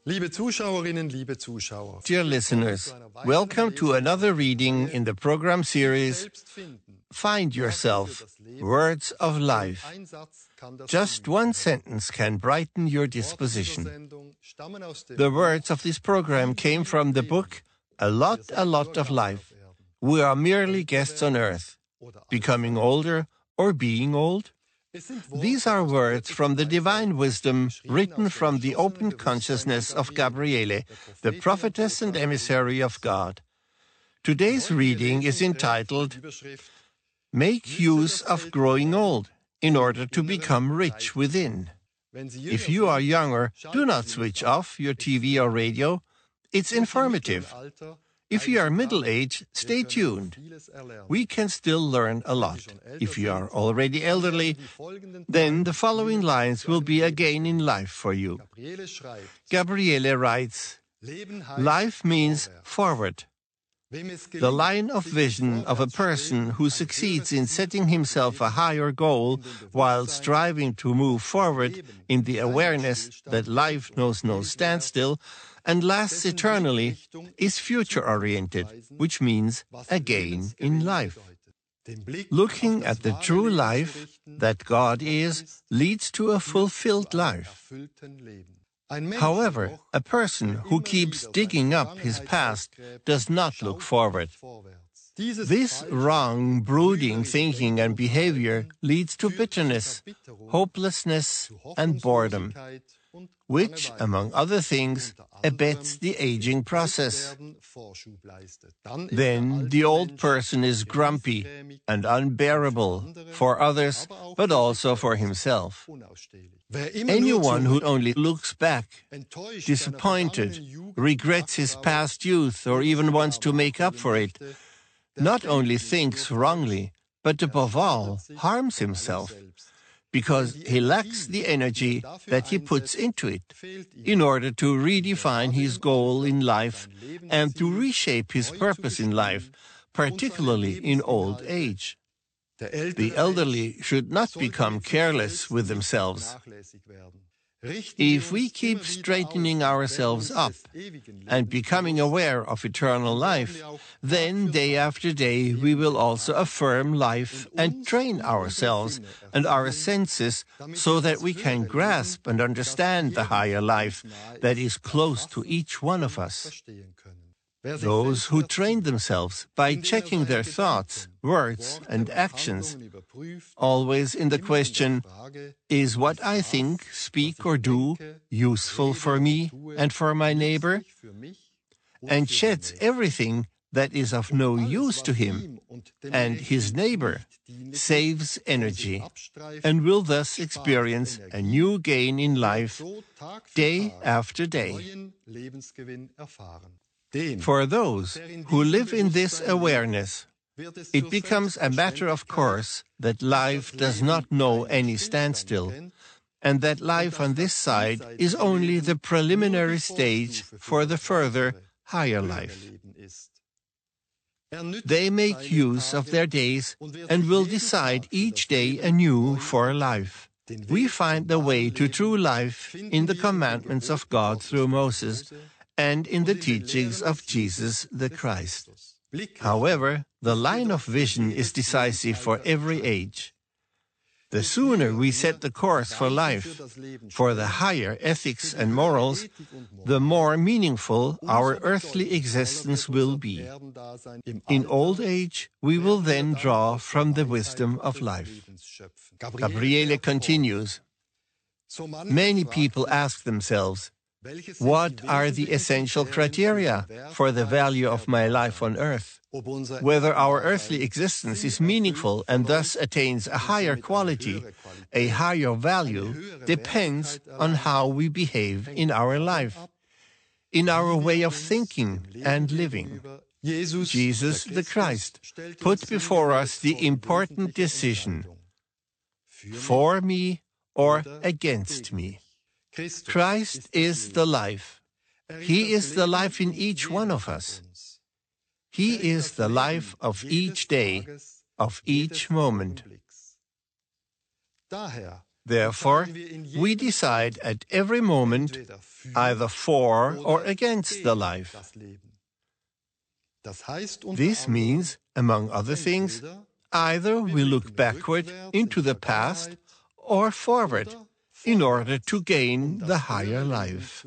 Liebe Zuschauerinnen, liebe Zuschauer. Dear listeners, welcome to another reading in the program series Find Yourself, Words of Life. Just one sentence can brighten your disposition. The words of this program came from the book A Lot of Life. We are merely guests on earth, becoming older or being old. These are words from the divine wisdom written from the opened consciousness of Gabriele, the prophetess and emissary of God. Today's reading is entitled, Make Use of Growing Old in order to become rich within. If you are younger, do not switch off your TV or radio. It's informative. If you are middle-aged, stay tuned. We can still learn a lot. If you are already elderly, then the following lines will be a gain in life for you. Gabriele writes, Life means forward. The line of vision of a person who succeeds in setting himself a higher goal while striving to move forward in the awareness that life knows no standstill and lasts eternally is future-oriented, which means a gain in life. Looking at the true life that God is leads to a fulfilled life. However, a person who keeps digging up his past does not look forward. This wrong, brooding thinking and behavior leads to bitterness, hopelessness, and boredom, which, among other things, abets the aging process. Then the old person is grumpy and unbearable for others, but also for himself. Anyone who only looks back, disappointed, regrets his past youth, or even wants to make up for it, not only thinks wrongly, but above all, harms himself, because he lacks the energy that he puts into it in order to redefine his goal in life and to reshape his purpose in life, particularly in old age. The elderly should not become careless with themselves. If we keep straightening ourselves up and becoming aware of eternal life, then day after day we will also affirm life and train ourselves and our senses so that we can grasp and understand the higher life that is close to each one of us. Those who train themselves by checking their thoughts, words, and actions, always in the question, is what I think, speak, or do useful for me and for my neighbor? And sheds everything that is of no use to him and his neighbor, saves energy, and will thus experience a new gain in life day after day. For those who live in this awareness, it becomes a matter of course that life does not know any standstill, and that life on this side is only the preliminary stage for the further, higher life. They make use of their days and will decide each day anew for life. We find the way to true life in the commandments of God through Moses and in the teachings of Jesus the Christ. However, the line of vision is decisive for every age. The sooner we set the course for life, for the higher ethics and morals, the more meaningful our earthly existence will be. In old age, we will then draw from the wisdom of life. Gabriele continues, Many people ask themselves, what are the essential criteria for the value of my life on earth? Whether our earthly existence is meaningful and thus attains a higher quality, a higher value, depends on how we behave in our life, in our way of thinking and living. Jesus the Christ put before us the important decision, for me or against me. Christ is the life. He is the life in each one of us. He is the life of each day, of each moment. Therefore, we decide at every moment either for or against the life. This means, among other things, either we look backward into the past or forward in order to gain the higher life.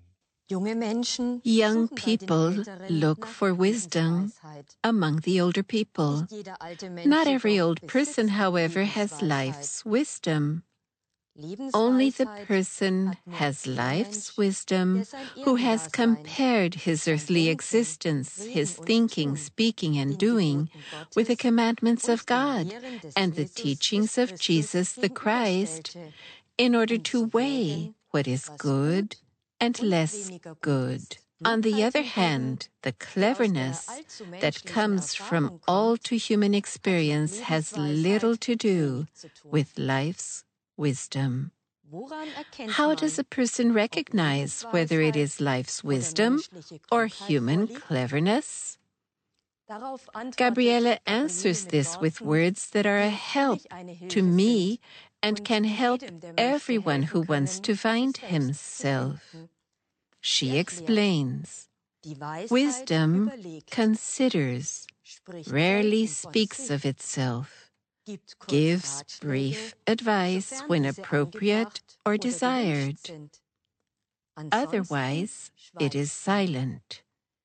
Young people look for wisdom among the older people. Not every old person, however, has life's wisdom. Only the person has life's wisdom who has compared his earthly existence, his thinking, speaking, and doing with the commandments of God and the teachings of Jesus the Christ in order to weigh what is good and less good. On the other hand, the cleverness that comes from all too human experience has little to do with life's wisdom. How does a person recognize whether it is life's wisdom or human cleverness? Gabriele answers this with words that are a help to me and can help everyone who wants to find himself. She explains, wisdom considers, rarely speaks of itself, gives brief advice when appropriate or desired. Otherwise, it is silent.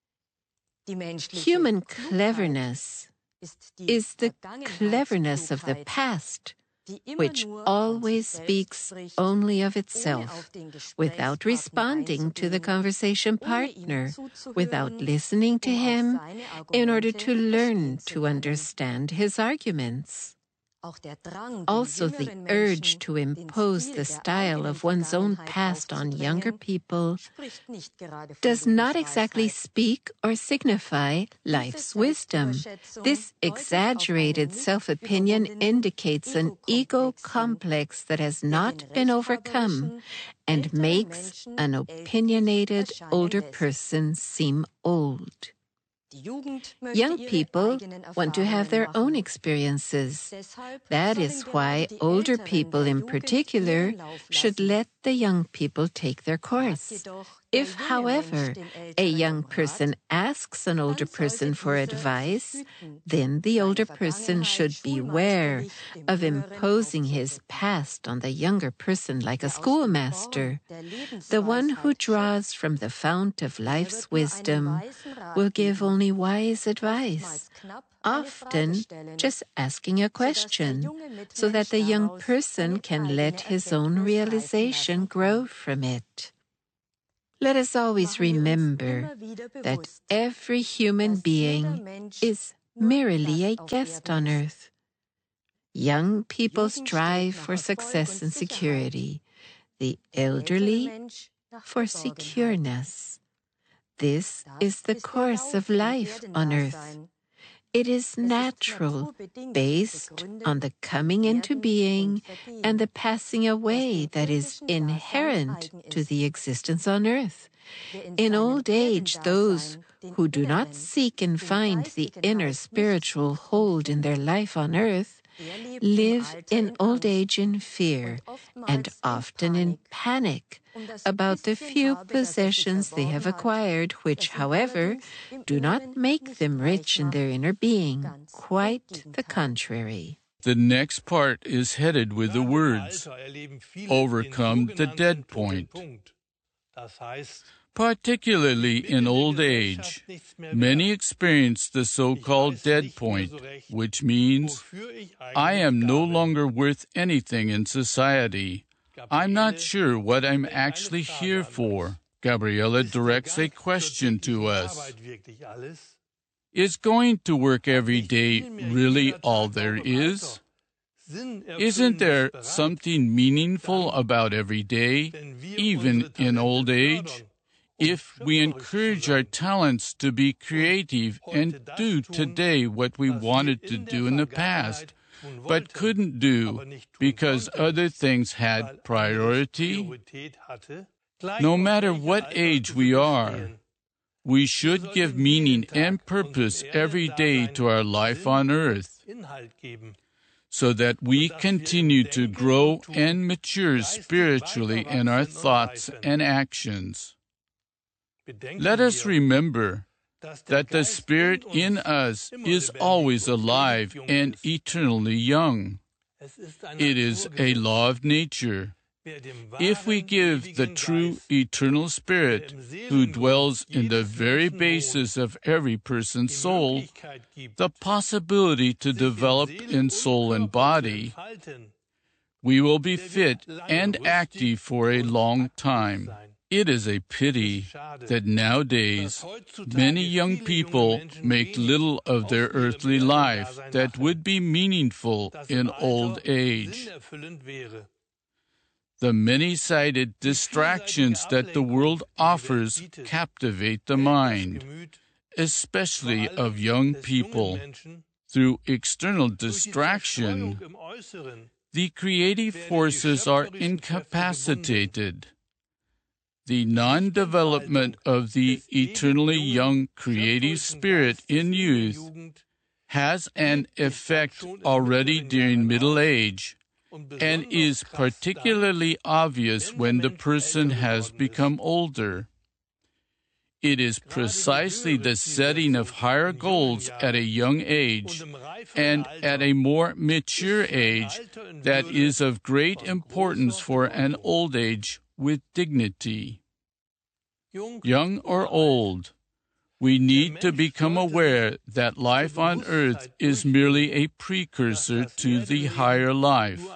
Human cleverness is the cleverness of the past, which always speaks only of itself, without responding to the conversation partner, without listening to him in order to learn to understand his arguments. Also, the urge to impose the style of one's own past on younger people does not exactly speak or signify life's wisdom. This exaggerated self-opinion indicates an ego complex that has not been overcome and makes an opinionated older person seem old. Young people want to have their own experiences. That is why older people in particular should let the young people take their course. If, however, a young person asks an older person for advice, then the older person should beware of imposing his past on the younger person like a schoolmaster. The one who draws from the fount of life's wisdom will give only wise advice, often just asking a question, so that the young person can let his own realization grow from it. Let us always remember that every human being is merely a guest on earth. Young people strive for success and security, the elderly for secureness. This is the course of life on earth. It is natural, based on the coming into being and the passing away that is inherent to the existence on earth. In old age, those who do not seek and find the inner spiritual hold in their life on earth live in old age in fear and often in panic about the few possessions they have acquired, which, however, do not make them rich in their inner being. Quite the contrary. The next part is headed with the words, overcome the dead point. Particularly in old age, many experience the so-called dead point, which means, I am no longer worth anything in society. I'm not sure what I'm actually here for. Gabriele directs a question to us. Is going to work every day really all there is? Isn't there something meaningful about every day, even in old age? If we encourage our talents to be creative and do today what we wanted to do in the past, but couldn't do because other things had priority, no matter what age we are, we should give meaning and purpose every day to our life on earth. so that we continue to grow and mature spiritually in our thoughts and actions. Let us remember that the Spirit in us is always alive and eternally young. It is a law of nature. If we give the true eternal Spirit, who dwells in the very basis of every person's soul, the possibility to develop in soul and body, we will be fit and active for a long time. It is a pity that nowadays many young people make little of their earthly life that would be meaningful in old age. The many-sided distractions that the world offers captivate the mind, especially of young people. Through external distraction, the creative forces are incapacitated. The non-development of the eternally young creative spirit in youth has an effect already during middle age and is particularly obvious when the person has become older. It is precisely the setting of higher goals at a young age and at a more mature age that is of great importance for an old age with dignity. Young or old, we need to become aware that life on earth is merely a precursor to the higher life,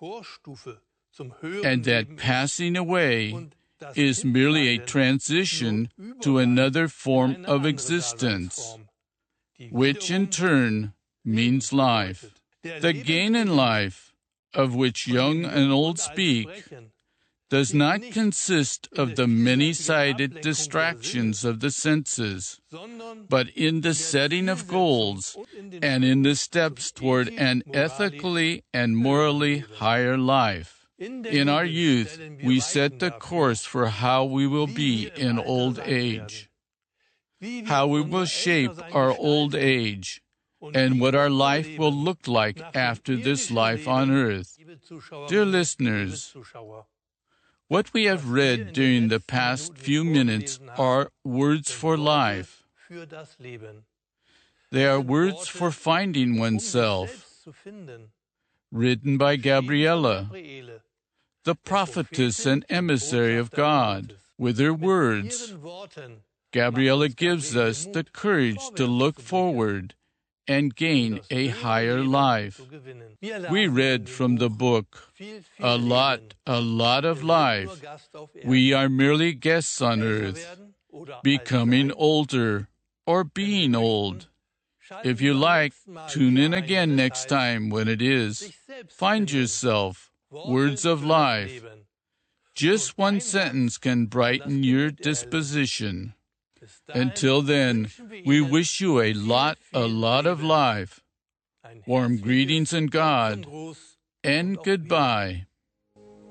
and that passing away is merely a transition to another form of existence, which in turn means life. The gain in life, of which young and old speak, does not consist of the many-sided distractions of the senses, but in the setting of goals and in the steps toward an ethically and morally higher life. In our youth, we set the course for how we will be in old age, how we will shape our old age, and what our life will look like after this life on earth. Dear listeners, what we have read during the past few minutes are words for life. They are words for finding oneself, written by Gabriella, the prophetess and emissary of God. With her words, Gabriella gives us the courage to look forward and gain a higher life. We read from the book, a lot of life. We are merely guests on earth, becoming older or being old. If you like, tune in again next time when it is Find Yourself, Words of Life. Just one sentence can brighten your disposition. Until then, we wish you a lot of life. Warm greetings in God, and goodbye.